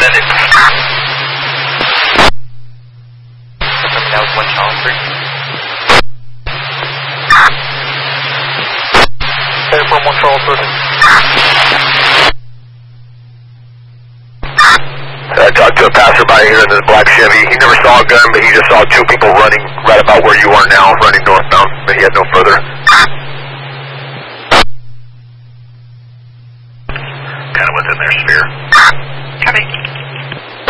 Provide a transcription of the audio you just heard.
recommended. That was 1 Charles 3. From 1 Charles 3. I talked to a passerby here in this black Chevy. He never saw a gun, but he just saw 2 people running right about where you are now, running northbound, but he had no further